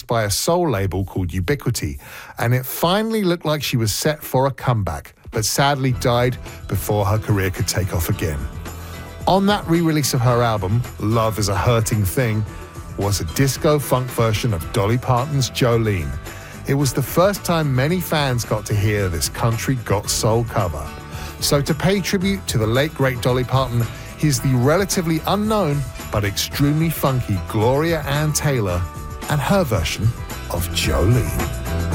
released by a soul label called Ubiquity, and it finally looked like she was set for a comeback, but sadly died before her career could take off again. On that re-release of her album, Love Is a Hurting Thing, was a disco-funk version of Dolly Parton's Jolene. It was the first time many fans got to hear this country got soul cover. So to pay tribute to the late great Dolly Parton, here's the relatively unknown but extremely funky Gloria Ann Taylor and her version of Jolene.